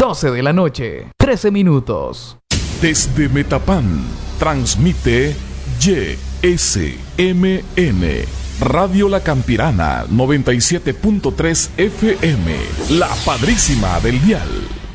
12 de la noche, 13 minutos. Desde Metapán, transmite YSMN, Radio La Campirana, 97.3 FM, la padrísima del dial.